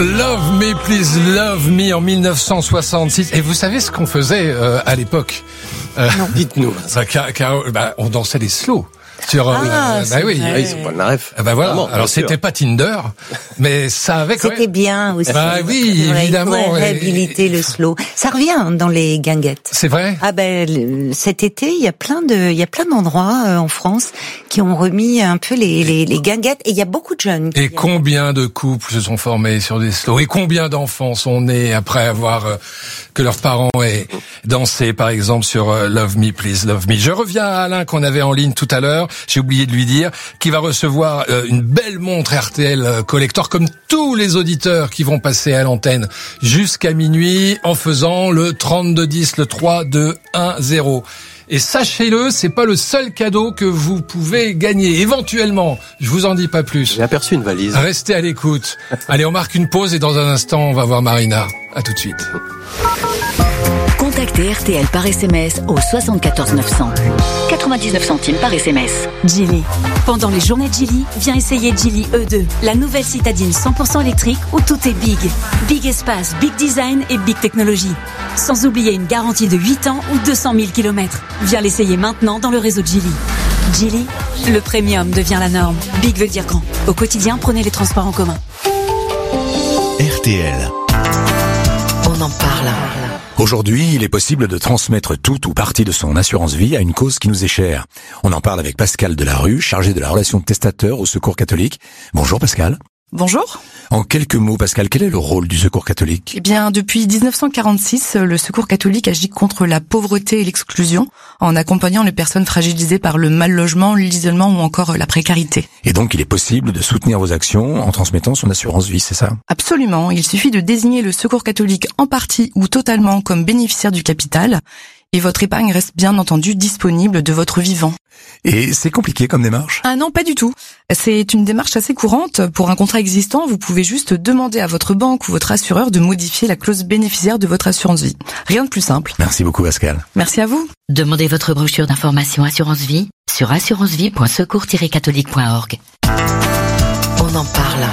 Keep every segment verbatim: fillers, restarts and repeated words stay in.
Love Me, Please Love Me en mille neuf cent soixante-six. Et vous savez ce qu'on faisait euh, à l'époque euh, Non, dites-nous. Bah, car, car, bah, on dansait des slows. Sur, ah, euh, bah oui, ah, ils sont pas de la ref. Ah bah voilà. Vraiment, alors c'était pas Tinder, mais ça avait quand C'était même... bien aussi. Bah oui, ouais, évidemment. Il faudrait réhabiliter le slow. Ça revient dans les guinguettes. C'est vrai. Ah ben le, cet été, il y a plein de, il y a plein d'endroits euh, en France qui ont remis un peu les, les, les guinguettes, et il y a beaucoup de jeunes. Et combien de couples se sont formés sur des slows, et combien d'enfants sont nés après avoir euh, que leurs parents aient dansé, par exemple, sur euh, Love Me, Please Love Me. Je reviens à Alain qu'on avait en ligne tout à l'heure. J'ai oublié de lui dire qui va recevoir euh, une belle montre R T L euh, Collector, comme tous les auditeurs qui vont passer à l'antenne jusqu'à minuit en faisant le trente-deux dix, le trois deux un zéro. Et sachez-le, c'est pas le seul cadeau que vous pouvez gagner. Éventuellement, je vous en dis pas plus. J'ai aperçu une valise. Restez à l'écoute. Allez, on marque une pause et dans un instant, on va voir Marina. À tout de suite. Contactez R T L par S M S au soixante-quatorze neuf cents. quatre-vingt-dix-neuf centimes par S M S. Geely. Pendant les journées de Geely, viens essayer Geely E deux, la nouvelle citadine cent pour cent électrique où tout est big. Big espace, big design et big technologie. Sans oublier une garantie de huit ans ou deux cent mille kilomètres. Viens l'essayer maintenant dans le réseau de Geely. Geely, le premium devient la norme. Big veut dire grand. Au quotidien, prenez les transports en commun. R T L. On en parle. Aujourd'hui, il est possible de transmettre tout ou partie de son assurance vie à une cause qui nous est chère. On en parle avec Pascal Delarue, chargé de la relation de testateur au Secours catholique. Bonjour Pascal. Bonjour. En quelques mots, Pascal, quel est le rôle du Secours catholique ? Eh bien, depuis dix-neuf cent quarante-six, le Secours catholique agit contre la pauvreté et l'exclusion en accompagnant les personnes fragilisées par le mal logement, l'isolement ou encore la précarité. Et donc, il est possible de soutenir vos actions en transmettant son assurance vie, c'est ça ? Absolument. Il suffit de désigner le Secours catholique en partie ou totalement comme bénéficiaire du capital. Et votre épargne reste bien entendu disponible de votre vivant. Et c'est compliqué comme démarche ? Ah non, pas du tout. C'est une démarche assez courante. Pour un contrat existant, vous pouvez juste demander à votre banque ou votre assureur de modifier la clause bénéficiaire de votre assurance vie. Rien de plus simple. Merci beaucoup Pascal. Merci à vous. Demandez votre brochure d'information assurance vie sur assurance vie point secours tiret catholique point org. On en parle.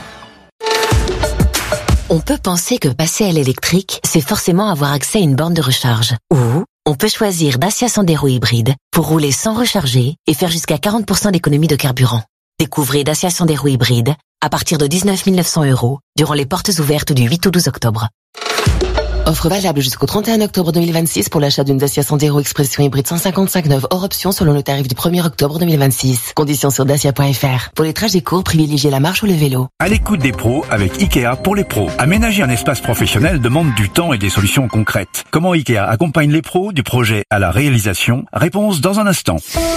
On peut penser que passer à l'électrique, c'est forcément avoir accès à une borne de recharge. Ou on peut choisir Dacia Sandero hybride pour rouler sans recharger et faire jusqu'à quarante pour cent d'économie de carburant. Découvrez Dacia Sandero hybride à partir de dix-neuf mille neuf cents euros durant les portes ouvertes du huit au douze octobre. Offre valable jusqu'au trente et un octobre deux mille vingt-six pour l'achat d'une Dacia Sandero Expression hybride cent cinquante-cinq neuve hors option selon le tarif du premier octobre deux mille vingt-six. Conditions sur dacia point f r. Pour les trajets courts, privilégiez la marche ou le vélo. À l'écoute des pros avec Ikea pour les pros. Aménager un espace professionnel demande du temps et des solutions concrètes. Comment Ikea accompagne les pros du projet à la réalisation ? Réponse dans un instant.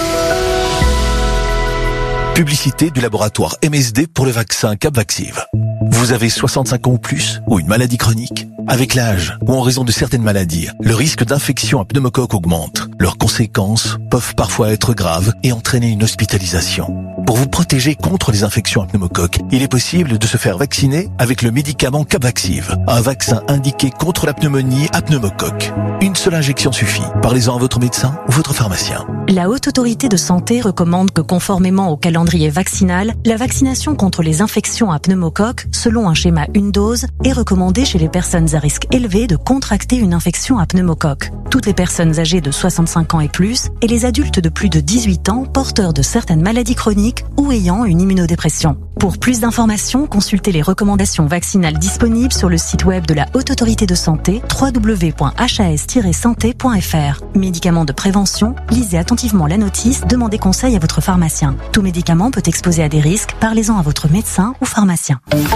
Publicité du laboratoire M S D pour le vaccin Capvaxive. Vous avez soixante-cinq ans ou plus ou une maladie chronique ? Avec l'âge ou en raison de certaines maladies, le risque d'infection à pneumocoque augmente. Leurs conséquences peuvent parfois être graves et entraîner une hospitalisation. Pour vous protéger contre les infections à pneumocoque, il est possible de se faire vacciner avec le médicament Capvaxive, un vaccin indiqué contre la pneumonie à pneumocoque. Une seule injection suffit. Parlez-en à votre médecin ou votre pharmacien. La Haute Autorité de Santé recommande que, conformément au calendrier vaccinal, la vaccination contre les infections à pneumocoque, selon un schéma une dose, est recommandée chez les personnes à risque élevé de contracter une infection à pneumocoque. Toutes les personnes âgées de soixante-cinq ans et plus et les adultes de plus de dix-huit ans porteurs de certaines maladies chroniques ou ayant une immunodépression. Pour plus d'informations, consultez les recommandations vaccinales disponibles sur le site web de la Haute Autorité de Santé w w w point h a s tiret santé point f r. Médicaments de prévention, lisez attentivement la notice, demandez conseil à votre pharmacien. Tout médicament peut exposer à des risques, parlez-en à votre médecin ou pharmacien.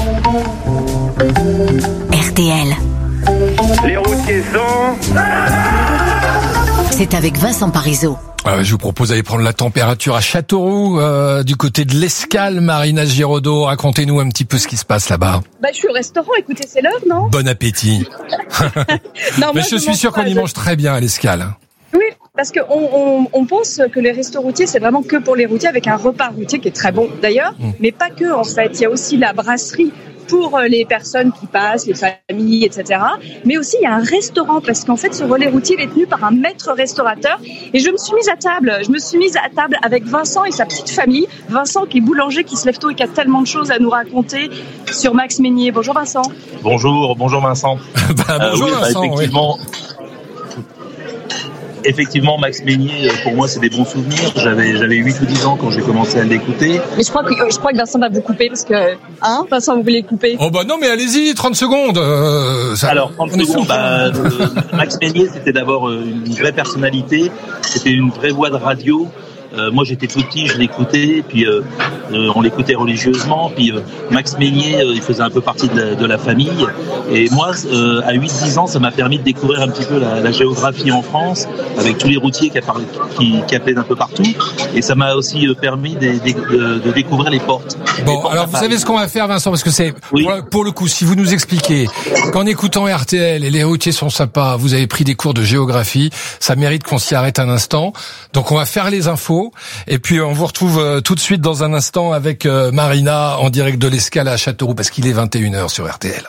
R T L. Les routiers sont... C'est avec Vincent Parisot. Euh, je vous propose d'aller prendre la température à Châteauroux, euh, du côté de l'Escale. Marina Giraudot, racontez-nous un petit peu ce qui se passe là-bas. Bah, je suis au restaurant, écoutez, c'est l'heure, non ? Bon appétit. Non, mais moi, je suis sûr qu'on y mange très bien à l'Escale. Oui, parce qu'on on, on pense que les restos routiers, c'est vraiment que pour les routiers, avec un repas routier qui est très bon d'ailleurs, mmh. mais pas que en fait. Il y a aussi la brasserie pour les personnes qui passent, les familles, et cetera. Mais aussi, il y a un restaurant parce qu'en fait, ce relais routier est tenu par un maître restaurateur. Et je me suis mise à table. Je me suis mise à table avec Vincent et sa petite famille. Vincent qui est boulanger, qui se lève tôt et qui a tellement de choses à nous raconter sur Max Meignier. Bonjour Vincent. Bonjour, bonjour Vincent. bah, bonjour euh, oui, Vincent, bah, effectivement. Oui. Effectivement, Max Meignier, pour moi, c'est des bons souvenirs. J'avais, j'avais huit ou dix ans quand j'ai commencé à l'écouter. Mais je crois que, je crois que Vincent va vous couper parce que, hein, Vincent, vous voulez couper? Oh bah non, mais allez-y, trente secondes. Euh, ça, Alors, trente secondes, bah, euh, Max Meignier, c'était d'abord une vraie personnalité. C'était une vraie voix de radio. Euh, moi, j'étais tout petit, je l'écoutais, puis euh, euh, on l'écoutait religieusement. Puis euh, Max Meignier, euh, il faisait un peu partie de la, de la famille. Et moi, euh, à huit dix ans, ça m'a permis de découvrir un petit peu la, la géographie en France, avec tous les routiers qui, apparaissent, qui, qui appelaient d'un peu partout. Et ça m'a aussi permis de, de, de découvrir les portes. Bon, les portes alors vous savez ce qu'on va faire, Vincent, parce que c'est oui. pour, pour le coup, si vous nous expliquez qu'en écoutant R T L et les routiers sont sympas, vous avez pris des cours de géographie, ça mérite qu'on s'y arrête un instant. Donc on va faire les infos. Et puis on vous retrouve euh, tout de suite dans un instant avec euh, Marina en direct de l'Escale à Châteauroux parce qu'il est vingt et une heures sur R T L.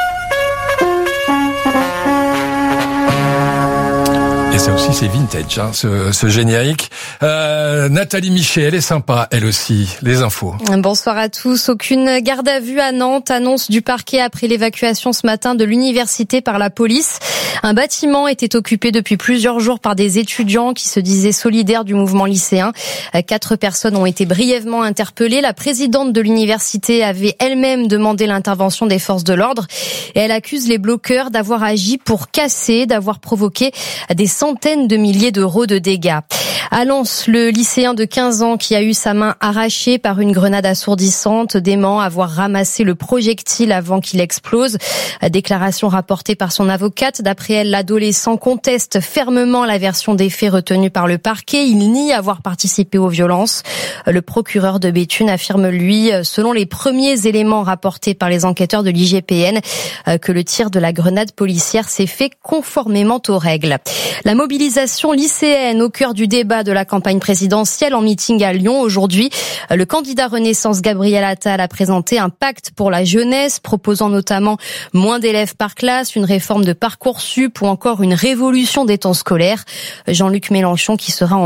Et ça aussi c'est vintage, hein, ce, ce générique. Euh, Nathalie Michet, elle est sympa, elle aussi. Les infos. Bonsoir à tous. Aucune garde à vue à Nantes, annonce du parquet après l'évacuation ce matin de l'université par la police. Un bâtiment était occupé depuis plusieurs jours par des étudiants qui se disaient solidaires du mouvement lycéen. Quatre personnes ont été brièvement interpellées. La présidente de l'université avait elle-même demandé l'intervention des forces de l'ordre et elle accuse les bloqueurs d'avoir agi pour casser, d'avoir provoqué des centaines de milliers d'euros de dégâts. À Lens, le lycéen de quinze ans qui a eu sa main arrachée par une grenade assourdissante dément avoir ramassé le projectile avant qu'il explose. Déclaration rapportée par son avocate. D'après elle, l'adolescent conteste fermement la version des faits retenue par le parquet. Il nie avoir participé aux violences. Le procureur de Béthune affirme, lui, selon les premiers éléments rapportés par les enquêteurs de l'I G P N, que le tir de la grenade policière s'est fait conformément aux règles. La mobilisation lycéenne au cœur du débat de la campagne présidentielle en meeting à Lyon aujourd'hui. Le candidat Renaissance Gabriel Attal a présenté un pacte pour la jeunesse proposant notamment moins d'élèves par classe, une réforme de Parcoursup ou encore une révolution des temps scolaires. Jean-Luc Mélenchon qui sera en